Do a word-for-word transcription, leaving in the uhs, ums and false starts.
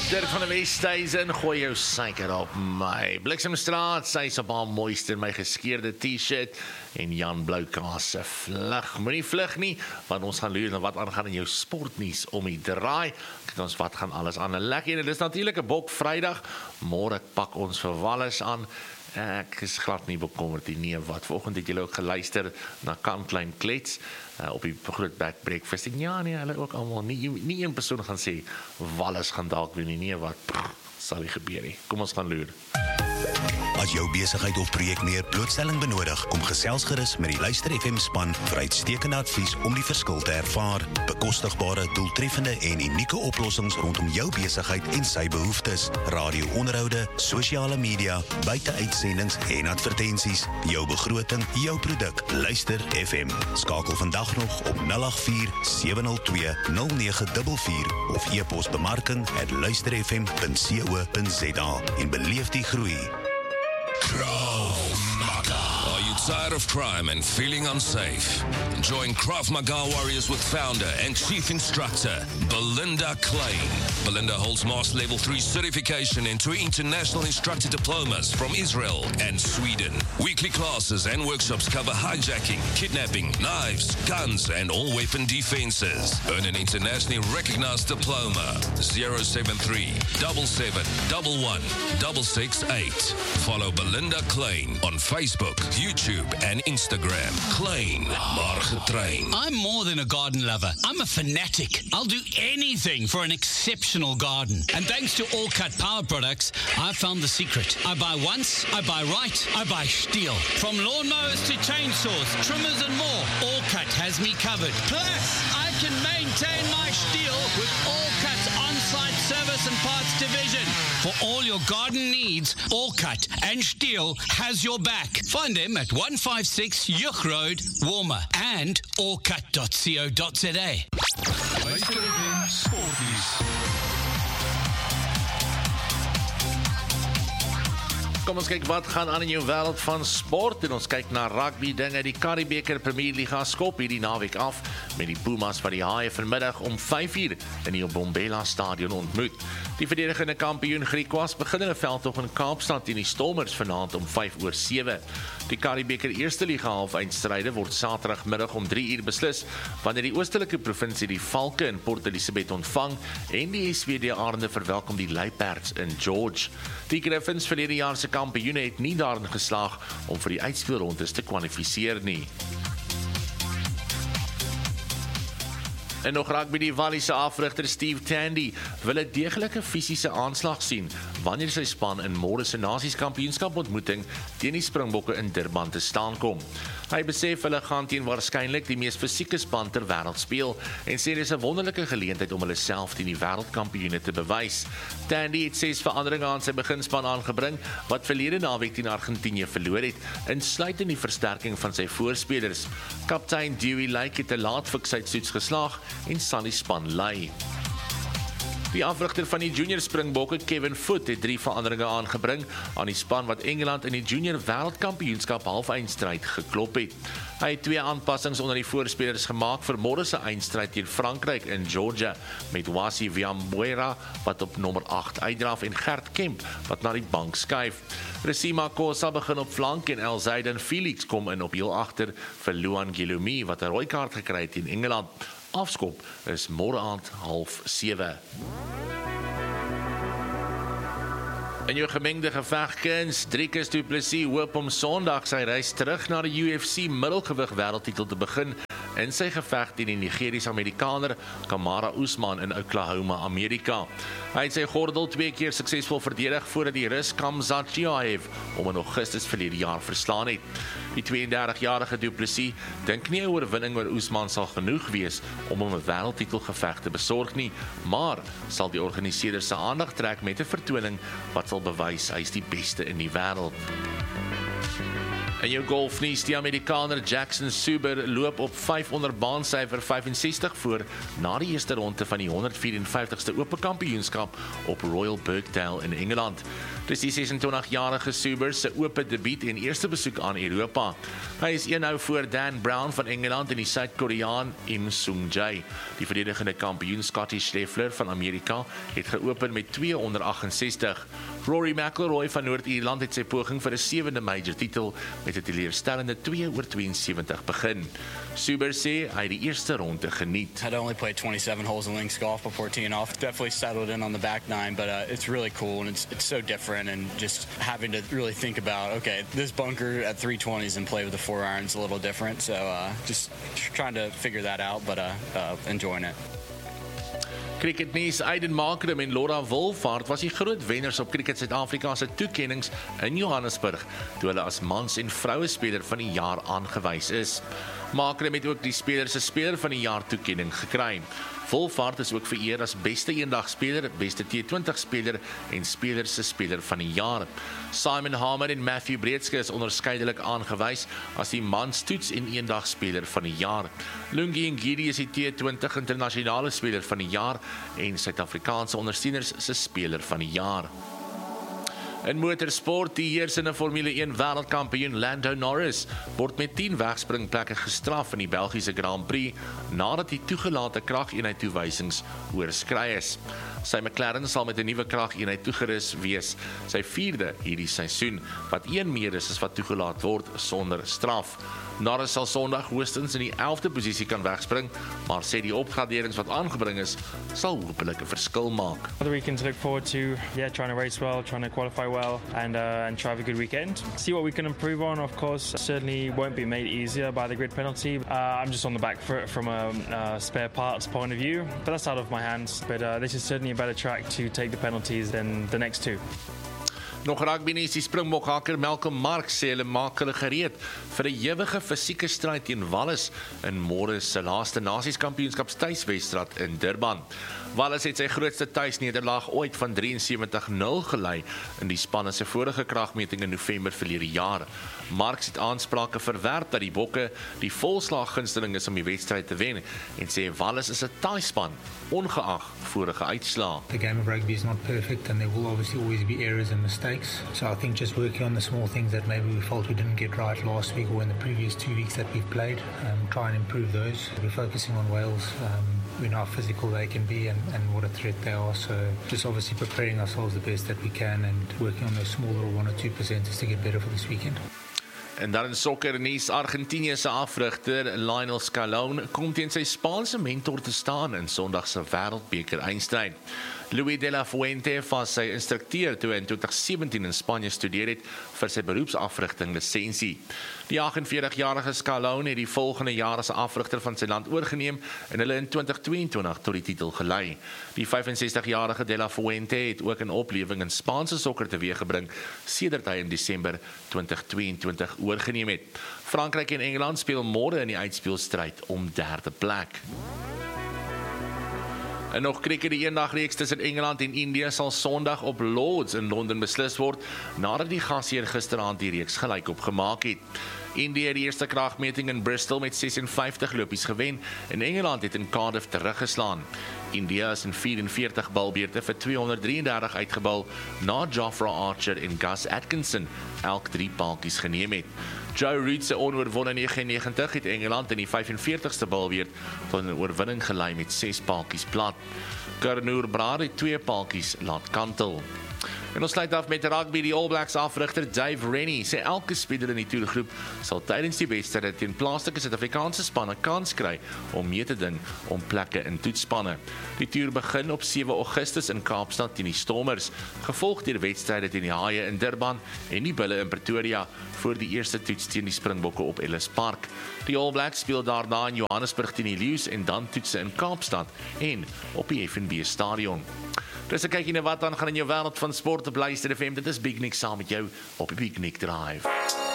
Dirk van der Westhuizen, gooi jou suiker op my. Bliksemstraat, sy is op haar mooiste in my geskeurde t-shirt en Jan Bloukaas se vlug. Moenie vlug nie, want ons gaan loer na wat aangaan in jou sportnuus om die draai. Kyk ons wat gaan alles aan. 'n Lekker een, dit is natuurlik 'n Bok Vrydag. Môre pak ons vir Wallis aan. Ek is glad nie bekommerd nie, nee, wat vanoggend het julle ook geluister na Kan Klein Klets uh, op die Groot Back Breakfast. En ja, nee, hulle ook allemaal, nie, nie een persoon gaan sê, Wallis gaan dalk doen nie, nee, wat, prr, sal nie gebeur nie. Kom ons gaan loer. As jou besigheid of projek meer blootstelling benodig, kom gesels gerus met die Luister F M span vir uitstekende advies om die verskil te ervaar. Bekostigbare, doeltreffende en unieke oplossings rondom jou besigheid en sy behoeftes. Radio-onderhoude, sosiale media, buiteuitsendings en advertensies. Jou begroting, jou produk. Luister F M. Skakel vandag nog op nul agt vier sewe nul twee nul nege vier vier of e-pos bemarking at luisterfm punt co punt za en beleef die groei. Krav Maga. Are you tired of crime and feeling unsafe? Join Krav Maga Warriors with founder and chief instructor Belinda Klein. Belinda holds Master Level three certification and two international instructor diplomas from Israel and Sweden. Weekly classes and workshops cover hijacking, kidnapping, knives, guns and all weapon defenses. Earn an internationally recognized diploma. zero seven three, seven seven one one, six six eight. Follow Belinda Klein on Facebook, YouTube and Instagram. Klein, maar getrain. I'm more than a garden lover. I'm a fanatic. I'll do anything for an exceptional garden. And thanks to All Cut Power Products, I found the secret. I buy once, I buy right, I buy steel. From lawnmowers to chainsaws, trimmers and more, All Cut has me covered. Plus, I can maintain my steel with All Cut's on-site service and parts division. For all your garden needs, All Cut and Steel has your back. Find them at one five six Yuch Road, Warmer, and all cut dot co dot za. Luister F M Sportnuus. Kom ons kyk wat gaan aan in jou wêreld van sport en ons kyk na rugby dinge. Die Currie-beker Premier Liga skop hierdie naweek af met die Pumas wat die Haie vanmiddag om vyf uur in die Bombela Stadion ontmoet. Die verdedigende kampioen Griquas begin hulle veldtog in Kaapstad teen die Stormers vanaand om vyf oor sewe. Die Currie-beker Eerste Liga halfeindstryde word Saterdagmiddag om drie uur beslis wanneer die oostelike provinsie die Valke in Port Elizabeth ontvang en die S W D Arende verwelkom die Luiperds in George. Die Griffins verlede jaar se kampioene het nie daarin geslaag om vir die uitspelrondes te kwalifiseer nie. En nog raak by die Walliese afrigter Steve Tandy wil 'n deeglike fisiese aanslag sien wanneer sy span in môre se Nasies-kampioenskap ontmoeting teen die Springbokke in Durban te staan kom. Hy besef hulle gaan teen waarskynlik die mees fisieke span ter wêreld speel en sê dis 'n wonderlike geleentheid om hulle self teen die wêreldkampioene te bewys. Tandy het ses veranderinge aan sy beginspan aangebring wat verlede naweek teen Argentinië verloor het, insluitend die versterking van sy voorspelers. Kaptein Dewey Lake het 'n laatfiksheidstoets geslaag en sal die span lei. Die afrigter van die junior Springbokke, Kevin Foot, het drie veranderinge aangebring aan die span wat Engeland in die junior wêreldkampioenskap halfeindstryd geklop het. Hy het twee aanpassings onder die voorspelers gemaak vir môre se eindstryd teen Frankryk in Georgia met Wasi Viambuera wat op nommer agt uitdraf en Gert Kemp wat na die bank skuif. Resima Kosa begin op flank en El Zaidan Felix kom in op heel agter vir Luan Gilumi wat 'n rooi kaart gekry het teen Engeland. Afskop is môre aand half sewe. In jou gemengde gevegkuns, Dricus du Plessis hoop om Sondag sy reis terug na die U F C middelgewig wêreldtitel te begin in sy geveg teen die Nigeriese Amerikaner Kamara Usman in Oklahoma, Amerika. Hy het sy gordel twee keer suksesvol verdedig voordat die Rus Khamzat Chimaev om in Augustus verlede jaar verslaan het. Die tweeëndertigjarige du Plessis dink nie 'n oorwinning oor Usman sal genoeg wees om hom 'n wêreldtitelgeveg te besorg nie, maar sal die organiseerders se aandag trek met 'n vertoning wat sal bewys hy is die beste in die wêreld. In jou golfnuus, die Amerikaner Jackson Suber loop op vyf onder baansyfer vyfensestig voor na die eerste ronde van die honderd vierenvyftigste Ope Kampioenskap op Royal Birkdale in Engeland. Dis die sesentwintigjarige Suber se ope debuut en eerste besoek aan Europa. Hy is een nou voor Dan Brown van Engeland en die Suid-Koreaan Im Sung-jae. Die verdedigende kampioen Scotty Scheffler van Amerika het geopen met twee onder agensestig. Rory McIlroy van Noord-Ierland het sy poging vir 'n sewende major titel met 'n teleurstellende twee oor tweeënsewentig begin. Suber sê hy het die eerste ronde geniet. I'd only played twenty-seven holes in links golf before teeing off. Definitely settled in on the back nine, but uh, it's really cool and it's it's so different, and just having to really think about, okay, this bunker at three twenties and play with the four irons a little different. So uh, just trying to figure that out, but uh, uh, enjoying it. Cricketnuus, Aiden Markram en Laura Wolvaart was die groot wenners op Cricket Suid-Afrika se toekennings in Johannesburg, toe hulle as mans- en vroue-speler van die jaar aangewys is. Markram het ook die speler se speler van die jaar toekenning gekry. Wolvaart is ook vereer as beste eendagspeler, beste T twintig speler en speler se speler van die jaar. Simon Harmer en Matthew Breedske is onderskeidelik aangewys as die manstoets en eendagspeler van die jaar. Lungi Ngidi is die T twintig internasionale speler van die jaar en Suid-Afrikaanse ondersteuners se speler van die jaar. In motorsport, die heersende Formule een wêreldkampioen Lando Norris word met tien wegspringplekke gestraf in die Belgiese Grand Prix nadat die toegelate krageenheid toewysings oorskry is. Sy McLaren sal met 'n nuwe krageenheid toegerus wees, sy vierde hierdie seisoen, wat een meer is as wat toegelaat word sonder straf. Norris sal Sondag hoogstens in die elfde posisie kan wegspring, maar sê die opgraderings wat aangebring is, sal hopelik 'n verskil maak. The weekend to look forward to, yeah, trying to race well, trying to qualify well, and uh, and try have a good weekend. See what we can improve on. Of course, certainly won't be made easier by the grid penalty. Uh, I'm just on the back foot from a uh, spare parts point of view, but that's out of my hands. But uh, this is certainly a better track to take the penalties than the next two. Nog rugby nuus, die Springbokhakker Malcolm Marx sê hulle maak hulle gereed vir 'n ewige fisieke stryd teen Wallis in môre se laaste Nasieskampioenskaps tuiswedstryd in Durban. Wallis het sy grootste tuisnederlaag ooit van drieënsewentig nul gelei in die spanne se vorige kragmeting in November verlede jaar. Marx het aansprake verwerp dat die Bokke die volslag gunsteling is om die wedstryd te wen en sê Wallis is 'n tuisspan ongeag vorige uitslae. The game of rugby is not perfect and there will obviously always be errors and mistakes. So I think just working on the small things that maybe we felt we didn't get right last week or in the previous two weeks that we've played, um, try and improve those. We're focusing on Wales. Um, we know how physical they can be and, and what a threat they are. So just obviously preparing ourselves the best that we can and working on those small little one or two percenters to get better for this weekend. En dan in sokkernuus, Argentinië se afrigter Lionel Scaloni kom teen sy Spaanse mentor te staan in Sondag se Wêreldbeker eindstryd. Luis de la Fuente was sy instrukteur toe hy in twintig sewentien in Spanje studeer het vir sy beroepsafrigting lisensie. Die agt-en-veertig-jarige Scaloni het die volgende jaar as afrigter van sy land oorgeneem en hulle in twintig tweeëntwintig tot die titel gelei. Die vyfensestig-jarige de la Fuente het ook 'n oplewing in Spaanse sokker teweeggebring sedert hy in Desember twintig tweeëntwintig oorgeneem het. Frankryk en Engeland speel môre in die uitspelstryd om derde plek. En nog kriket, die eendagreeks tussen Engeland en Indië sal Sondag op Lords in Londen beslis word, nadat die gasheer gisteraand die reeks gelykop gemaak het. Indië het die eerste kragmeting in Bristol met sesenvyftig lopies gewen en Engeland het in Cardiff teruggeslaan. Indië is in vierenveertig balbeurte vir tweehonderddrieëndertig uitgebal, na Jofra Archer en Gus Atkinson elk drie paaltjies geneem het. Joe Root se onoorwonde negenennegentig het Engeland in die vyfenveertigste balbeurt tot 'n oorwinning gelei met ses paaltjies plat. Kurnoor Braad het twee paaltjies laat kantel. En ons sluit af met rugby. Die All Blacks afrigter Dave Rennie sê elke speler in die toergroep sal tydens die wedstryde teen plaaslike Suid-Afrikaanse spanne kans kry om mee te ding om plekke in toetsspanne. Die toer begin op sewe Augustus in Kaapstad teen die Stormers, gevolg deur wedstryde teen die Haie in Durban en die Bulle in Pretoria voor die eerste toets teen die Springbokke op Ellis Park. Die All Blacks speel daarna in Johannesburg teen die Lions en dan toetse in Kaapstad en op die F N B stadion. Dis 'n kykie na wat dan gaan in jou wêreld van sport op Luister F M. Dit is Big Nick saam met jou op die Big Nick Drive.